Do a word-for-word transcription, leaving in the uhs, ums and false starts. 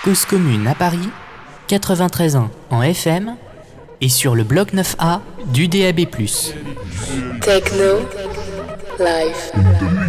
Cause commune à Paris, quatre-vingt-treize ans en F M et sur le bloc neuf A du D A B plus. Techno Live.